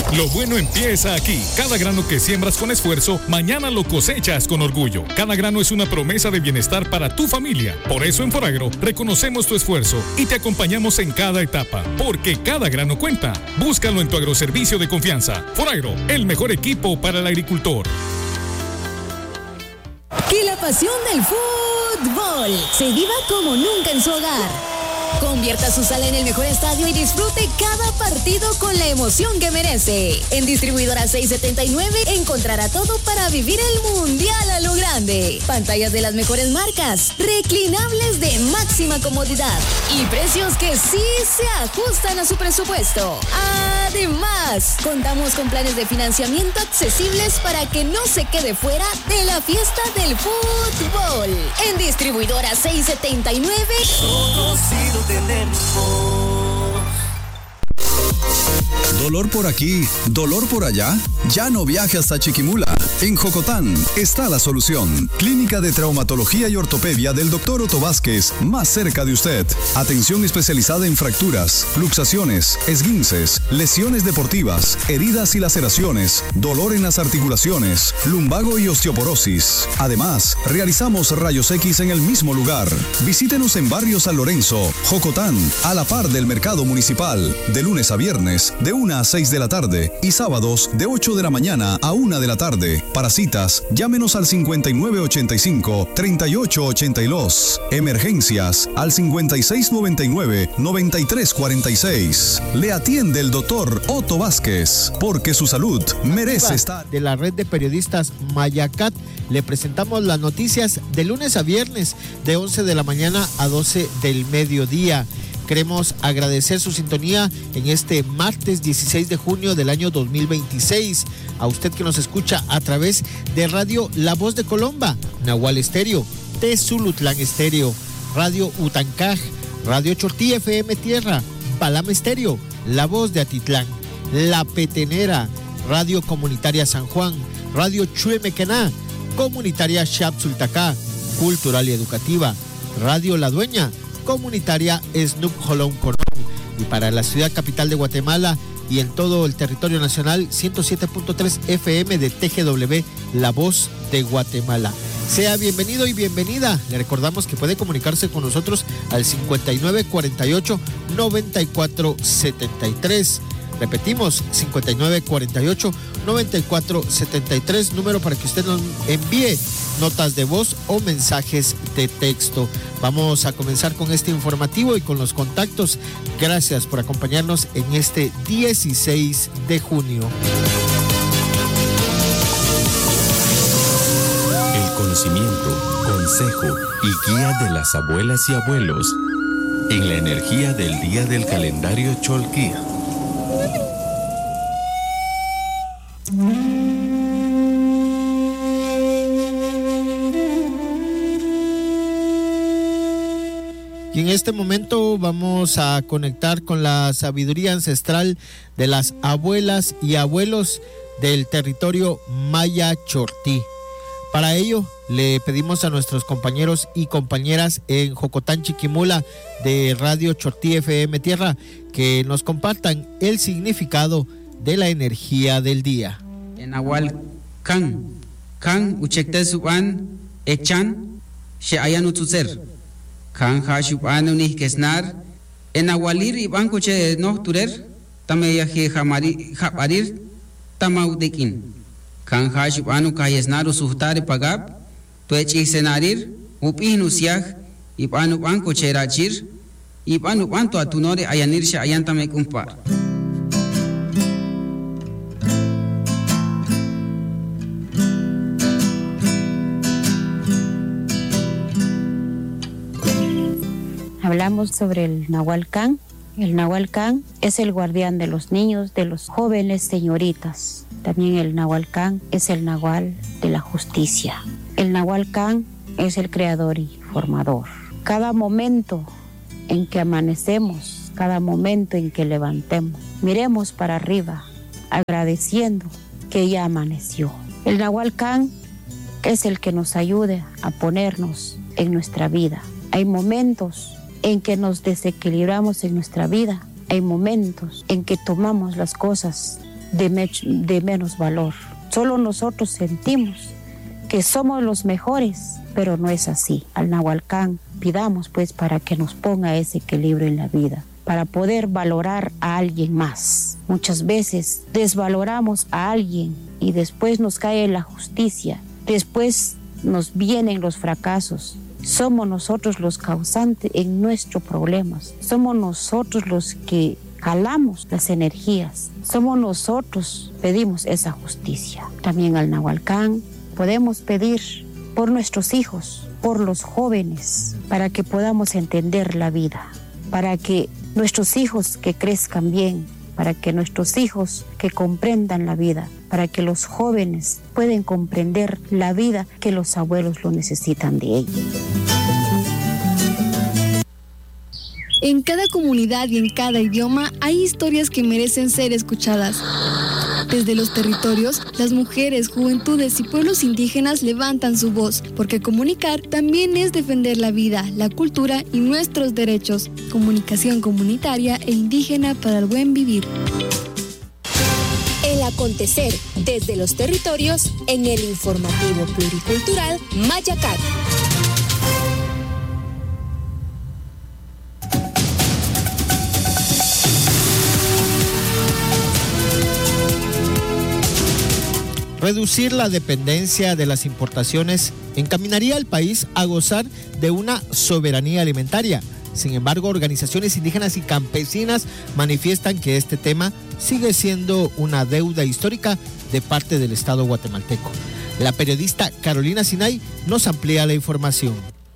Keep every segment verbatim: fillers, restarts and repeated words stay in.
Lo bueno empieza aquí. Cada grano que siembras con esfuerzo, mañana lo cosechas con orgullo. Cada grano es una promesa de bienestar para tu familia. Por eso en Foragro reconocemos tu esfuerzo y te acompañamos en cada etapa, porque cada grano cuenta. Búscalo en tu agroservicio de confianza. Foragro, el mejor equipo para el agricultor. Que la pasión del fútbol se viva como nunca en su hogar. Convierta su sala en el mejor estadio y disfrute cada partido con la emoción que merece. En Distribuidora seiscientos setenta y nueve encontrará todo para vivir el Mundial a lo grande. Pantallas de las mejores marcas, reclinables de máxima comodidad y precios que sí se ajustan a su presupuesto. Además, contamos con planes de financiamiento accesibles para que no se quede fuera de la fiesta del fútbol. En Distribuidora seiscientos setenta y nueve. Todos sí lo tenemos. Dolor por aquí, dolor por allá. Ya no viaje hasta Chiquimula. En Jocotán está la solución. Clínica de Traumatología y Ortopedia del doctor Otto Vázquez, más cerca de usted. Atención especializada en fracturas, luxaciones, esguinces, lesiones deportivas, heridas y laceraciones, dolor en las articulaciones, lumbago y osteoporosis. Además, realizamos rayos X en el mismo lugar. Visítenos en Barrio San Lorenzo, Jocotán, a la par del Mercado Municipal, de lunes a viernes, de una a seis de la tarde y sábados de ocho de la mañana a una de la tarde. Para citas, llámenos al cincuenta y nueve ochenta y cinco, treinta y ocho ochenta y dos. Emergencias al cincuenta y seis noventa y nueve, noventa y tres cuarenta y seis. Le atiende el doctor Otto Vázquez, porque su salud merece estar. De la red de periodistas Mayacat, le presentamos las noticias de lunes a viernes, de once de la mañana a doce del mediodía. Queremos agradecer su sintonía en este martes dieciséis de junio del año dos mil veintiséis. A usted que nos escucha a través de Radio La Voz de Colomba, Nahual Estéreo, Tezulutlán Estéreo, Radio Utancaj, Radio Chortí F M Tierra, Palam Estéreo, La Voz de Atitlán, La Petenera, Radio Comunitaria San Juan, Radio Chuemequená, Comunitaria Xapsultacá, Cultural y Educativa, Radio La Dueña, Comunitaria Snup Jolón Corón, y para la ciudad capital de Guatemala y en todo el territorio nacional, ciento siete punto tres F M de T G W, La Voz de Guatemala. Sea bienvenido y bienvenida. Le recordamos que puede comunicarse con nosotros al cincuenta y nueve cuarenta y ocho, noventa y cuatro setenta y tres. Repetimos, cincuenta y nueve cuarenta y ocho, noventa y cuatro setenta y tres, número para que usted nos envíe notas de voz o mensajes de texto. Vamos a comenzar con este informativo y con los contactos. Gracias por acompañarnos en este dieciséis de junio. El conocimiento, consejo y guía de las abuelas y abuelos en la energía del día del calendario Cholquí. Y en este momento vamos a conectar con la sabiduría ancestral de las abuelas y abuelos del territorio Maya Chortí. Para ello, le pedimos a nuestros compañeros y compañeras en Jocotán, Chiquimula, de Radio Chortí F M Tierra, que nos compartan el significado de la energía del día. En Nahual Kan, Kan Uchekte Suban, Echan, She Ayan Utzer, Kan Hashuban Unih Kesnar, en Nahualir y Banco Che No Turer, Tameya He Habarir, Tamaudekin, Kan Hashuban Ukayesnar Usuhtare Pagab, Tuechi Senarir, Upinusiach, y Panu Banco Cherachir, y Panu Banto Atunore Ayanir She Ayantame Kumpar. Hablamos sobre el Nahual Can. El Nahual Can es el guardián de los niños, de los jóvenes señoritas. También el Nahual Can es el Nahual de la justicia. El Nahual Can es el creador y formador. Cada momento en que amanecemos, cada momento en que levantemos, miremos para arriba, agradeciendo que ya amaneció. El Nahual Can es el que nos ayude a ponernos en nuestra vida. Hay momentos en que nos desequilibramos en nuestra vida. Hay momentos en que tomamos las cosas de, me- de menos valor. Solo nosotros sentimos que somos los mejores, pero no es así. Al Nahualcán pidamos pues para que nos ponga ese equilibrio en la vida, para poder valorar a alguien más. Muchas veces desvaloramos a alguien y después nos cae la justicia, después nos vienen los fracasos. Somos nosotros los causantes en nuestros problemas, somos nosotros los que jalamos las energías, somos nosotros pedimos esa justicia. También al Nahualcán podemos pedir por nuestros hijos, por los jóvenes, para que podamos entender la vida, para que nuestros hijos que crezcan bien, para que nuestros hijos que comprendan la vida, para que los jóvenes puedan comprender la vida que los abuelos lo necesitan de ellos. En cada comunidad y en cada idioma hay historias que merecen ser escuchadas. Desde los territorios, las mujeres, juventudes y pueblos indígenas levantan su voz, porque comunicar también es defender la vida, la cultura y nuestros derechos. Comunicación comunitaria e indígena para el buen vivir. El acontecer desde los territorios en el informativo pluricultural Mayacat. Reducir la dependencia de las importaciones encaminaría al país a gozar de una soberanía alimentaria. Sin embargo, organizaciones indígenas y campesinas manifiestan que este tema sigue siendo una deuda histórica de parte del Estado guatemalteco. La periodista Carolina Sinay nos amplía la información.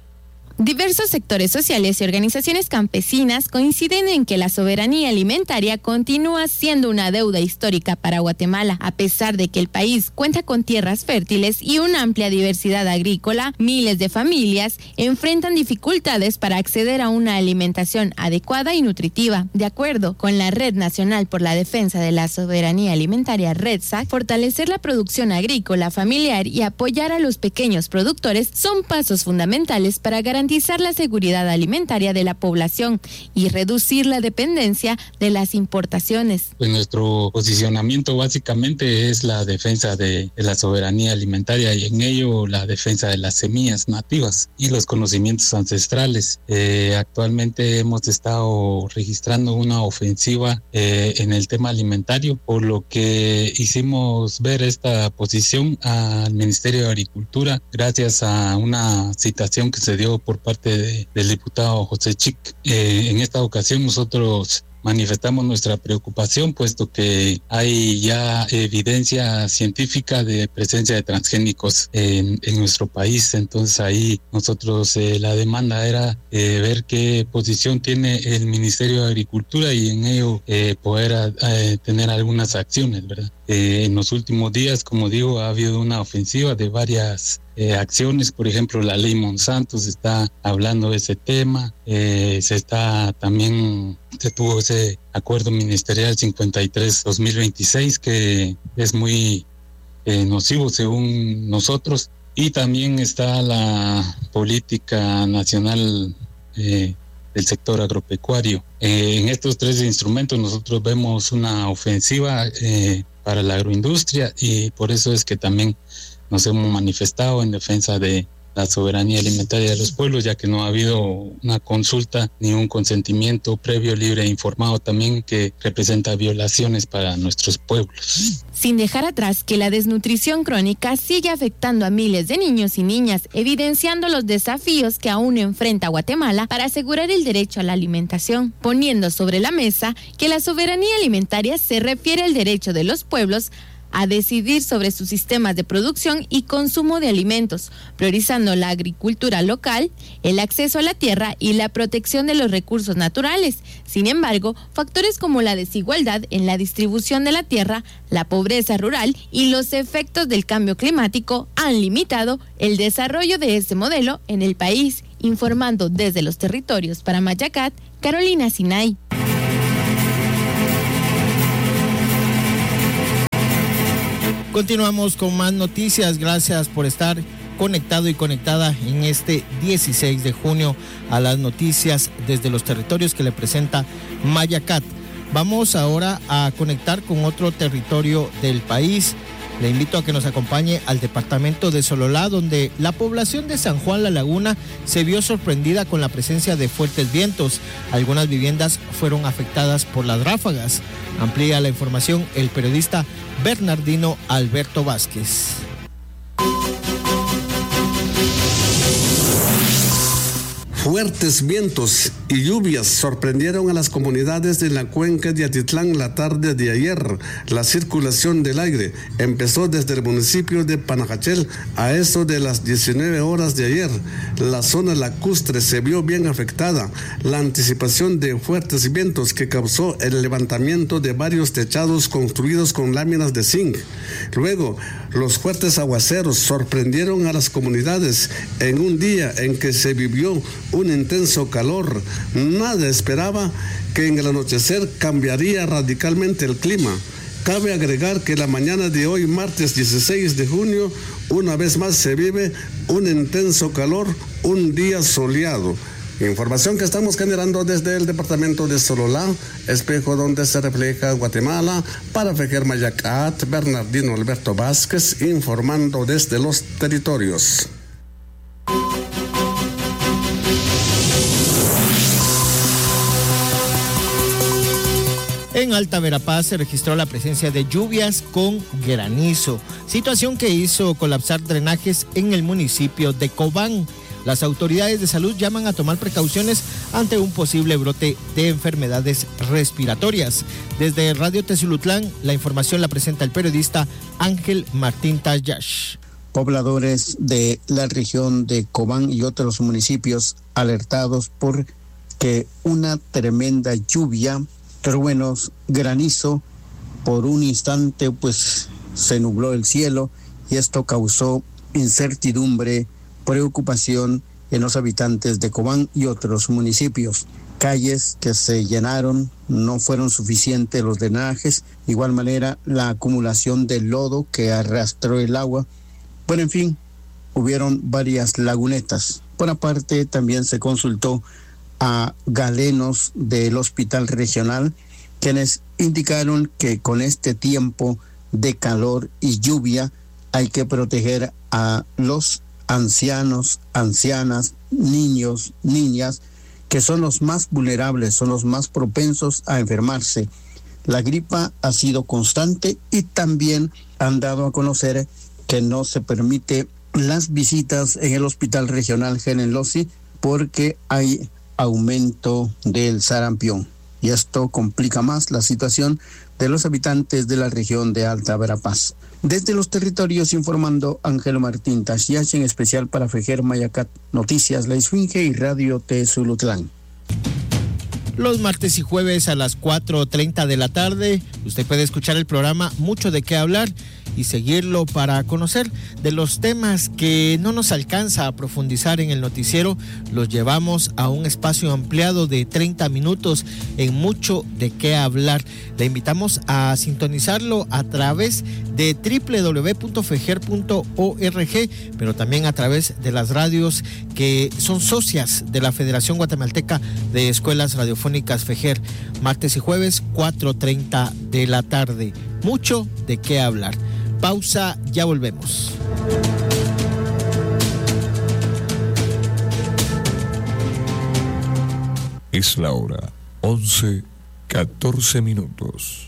Diversos sectores sociales y organizaciones campesinas coinciden en que la soberanía alimentaria continúa siendo una deuda histórica para Guatemala. A pesar de que el país cuenta con tierras fértiles y una amplia diversidad agrícola, miles de familias enfrentan dificultades para acceder a una alimentación adecuada y nutritiva. De acuerdo con la Red Nacional por la Defensa de la Soberanía Alimentaria, REDSAC, fortalecer la producción agrícola familiar y apoyar a los pequeños productores son pasos fundamentales para garantizar garantizar la seguridad alimentaria de la población y reducir la dependencia de las importaciones. Pues nuestro posicionamiento básicamente es la defensa de, de la soberanía alimentaria y en ello la defensa de las semillas nativas y los conocimientos ancestrales. Eh, actualmente hemos estado registrando una ofensiva eh, en el tema alimentario, por lo que hicimos ver esta posición al Ministerio de Agricultura gracias a una citación que se dio por parte de, del diputado José Chic. Eh, en esta ocasión nosotros manifestamos nuestra preocupación, puesto que hay ya evidencia científica de presencia de transgénicos en, en nuestro país. Entonces ahí nosotros eh, la demanda era eh, ver qué posición tiene el Ministerio de Agricultura y en ello eh, poder eh, tener algunas acciones, ¿verdad? Eh, en los últimos días, como digo, ha habido una ofensiva de varias eh, acciones. Por ejemplo, la ley Monsanto se está hablando de ese tema. Eh, se está también, se tuvo ese acuerdo ministerial cincuenta y tres dos mil veintiséis que es muy eh, nocivo según nosotros. Y también está la política nacional eh, del sector agropecuario. Eh, en estos tres instrumentos nosotros vemos una ofensiva eh, para la agroindustria y por eso es que también nos hemos manifestado en defensa de la soberanía alimentaria de los pueblos, ya que no ha habido una consulta ni un consentimiento previo, libre e informado también, que representa violaciones para nuestros pueblos. Sin dejar atrás que la desnutrición crónica sigue afectando a miles de niños y niñas, evidenciando los desafíos que aún enfrenta Guatemala para asegurar el derecho a la alimentación, poniendo sobre la mesa que la soberanía alimentaria se refiere al derecho de los pueblos a decidir sobre sus sistemas de producción y consumo de alimentos, priorizando la agricultura local, el acceso a la tierra y la protección de los recursos naturales. Sin embargo, factores como la desigualdad en la distribución de la tierra, la pobreza rural y los efectos del cambio climático han limitado el desarrollo de este modelo en el país. Informando desde los territorios para Mayacat, Carolina Sinay. Continuamos con más noticias. Gracias por estar conectado y conectada en este dieciséis de junio a las noticias desde los territorios que le presenta Mayacat. Vamos ahora a conectar con otro territorio del país. Le invito a que nos acompañe al departamento de Sololá, donde la población de San Juan La Laguna se vio sorprendida con la presencia de fuertes vientos. Algunas viviendas fueron afectadas por las ráfagas. Amplía la información el periodista Bernardino Alberto Vázquez. Fuertes vientos y lluvias sorprendieron a las comunidades de la cuenca de Atitlán la tarde de ayer. La circulación del aire empezó desde el municipio de Panajachel a eso de las diecinueve horas de ayer. La zona lacustre se vio bien afectada. La anticipación de fuertes vientos que causó el levantamiento de varios techados construidos con láminas de zinc. Luego, los fuertes aguaceros sorprendieron a las comunidades en un día en que se vivió un intenso calor. Nadie esperaba que en el anochecer cambiaría radicalmente el clima. Cabe agregar que la mañana de hoy, martes dieciséis de junio, una vez más se vive un intenso calor, un día soleado. Información que estamos generando desde el departamento de Sololá, espejo donde se refleja Guatemala. Para Fejer Mayacat, Bernardino Alberto Vázquez, informando desde los territorios. En Alta Verapaz se registró la presencia de lluvias con granizo, situación que hizo colapsar drenajes en el municipio de Cobán. Las autoridades de salud llaman a tomar precauciones ante un posible brote de enfermedades respiratorias. Desde Radio Tezulutlán, la información la presenta el periodista Ángel Martín Tayash. Pobladores de la región de Cobán y otros municipios alertados por que una tremenda lluvia, truenos, granizo, por un instante pues se nubló el cielo y esto causó incertidumbre, preocupación en los habitantes de Cobán y otros municipios. Calles que se llenaron, no fueron suficientes los drenajes, igual manera la acumulación de lodo que arrastró el agua. Bueno, en fin, hubieron varias lagunetas. Por aparte, también se consultó a galenos del hospital regional, quienes indicaron que con este tiempo de calor y lluvia hay que proteger a los ancianos, ancianas, niños, niñas, que son los más vulnerables, son los más propensos a enfermarse. La gripa ha sido constante y también han dado a conocer que no se permite las visitas en el hospital regional Genelossi porque hay aumento del sarampión. Y esto complica más la situación de los habitantes de la región de Alta Verapaz. Desde los territorios informando Ángel Martín Tashiach, en especial para Fejer Mayacat, Noticias La Esfinge y Radio Tezulutlán. Los martes y jueves a las cuatro treinta de la tarde, usted puede escuchar el programa Mucho de qué hablar y seguirlo para conocer de los temas que no nos alcanza a profundizar en el noticiero. Los llevamos a un espacio ampliado de treinta minutos en Mucho de qué hablar. Le invitamos a sintonizarlo a través de doble u doble u doble u punto fejer punto org, pero también a través de las radios que son socias de la Federación Guatemalteca de Escuelas Radiofónicas Fejer. Martes y jueves, cuatro treinta de la tarde. Mucho de qué hablar. Pausa, ya volvemos. Es la hora, once, catorce minutos.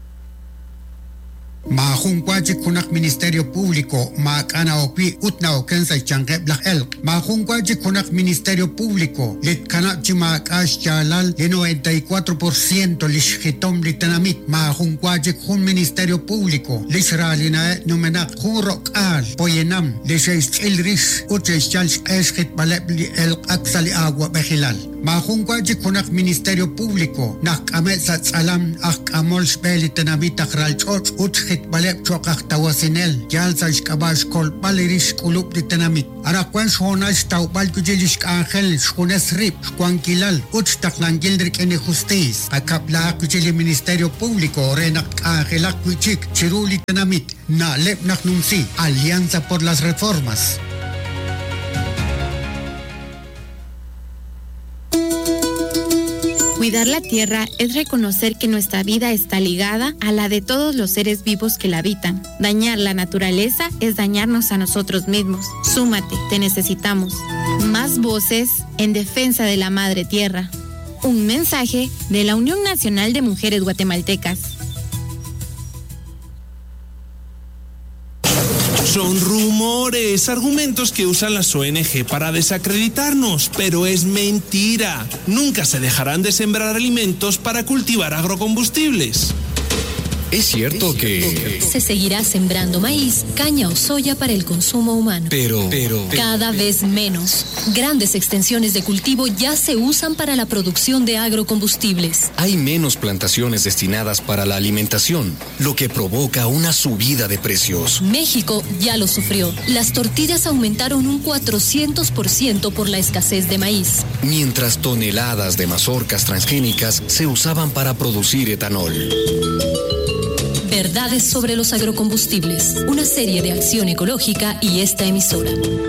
Mahungwaji kunak Ministerio Público, Makana Opi, Utna Okensa Change Black Elk. Mahungwaji kunak Ministerio Público, Lit Kanakchi Makash Chalal, de noventa y cuatro por ciento Lishhitom Litanamit. Mahungwaji kun Ministerio Público, Lishralina Numenak, Hurok Al, Poyenam, Lishes Ilrish, Uches Chals Eshit Balebli El Aksali Agua Bejilal. Mahungwaji kunak Ministerio Público, Nak Ametsat Salam, Ak Amol Speli Tenamit Akralchoch, Uchit balep chokak tawasinel jalsa iskabash kol balirish kulub de tenamit arakwan shonash tau balkujelish angel shkunes rip shkuankilal uch taklangildrik ene justis akapla kujeli Ministerio Público renak angelak kuchik chiruli tenamit na lep naknumsi Alianza por las Reformas. Cuidar la tierra es reconocer que nuestra vida está ligada a la de todos los seres vivos que la habitan. Dañar la naturaleza es dañarnos a nosotros mismos. Súmate, te necesitamos. Más voces en defensa de la madre tierra. Un mensaje de la Unión Nacional de Mujeres Guatemaltecas. Son rumores, argumentos que usan las O N G para desacreditarnos, pero es mentira. Nunca se dejarán de sembrar alimentos para cultivar agrocombustibles. Es cierto que se seguirá sembrando maíz, caña o soya para el consumo humano. Pero, pero cada vez menos. Grandes extensiones de cultivo ya se usan para la producción de agrocombustibles. Hay menos plantaciones destinadas para la alimentación, lo que provoca una subida de precios. México ya lo sufrió. Las tortillas aumentaron un cuatrocientos por ciento por la escasez de maíz. Mientras toneladas de mazorcas transgénicas se usaban para producir etanol. Verdades sobre los agrocombustibles, una serie de Acción Ecológica y esta emisora.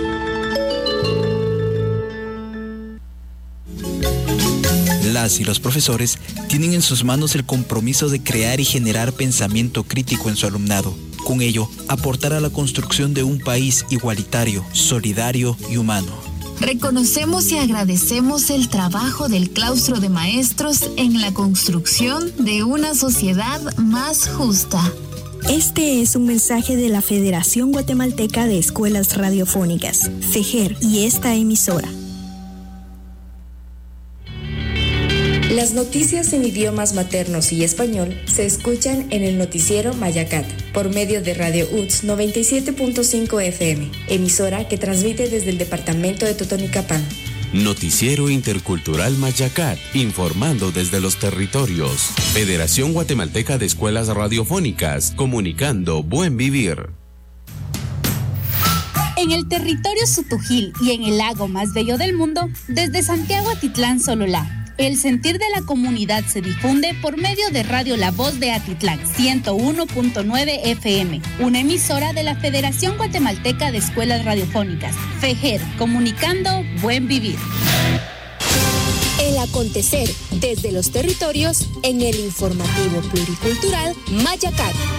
Las y los profesores tienen en sus manos el compromiso de crear y generar pensamiento crítico en su alumnado. Con ello, aportar a la construcción de un país igualitario, solidario y humano. Reconocemos y agradecemos el trabajo del claustro de maestros en la construcción de una sociedad más justa. Este es un mensaje de la Federación Guatemalteca de Escuelas Radiofónicas, FEJER, y esta emisora. Las noticias en idiomas maternos y español se escuchan en el noticiero Mayacat por medio de Radio U T S noventa y siete punto cinco F M, emisora que transmite desde el departamento de Totonicapán. Noticiero Intercultural Mayacat, informando desde los territorios. Federación Guatemalteca de Escuelas Radiofónicas, comunicando buen vivir. En el territorio Sutujil y en el lago más bello del mundo, desde Santiago Atitlán Sololá, el sentir de la comunidad se difunde por medio de Radio La Voz de Atitlán, ciento uno punto nueve F M, una emisora de la Federación Guatemalteca de Escuelas Radiofónicas, FEJER, comunicando buen vivir. El acontecer desde los territorios en el informativo pluricultural Mayacat.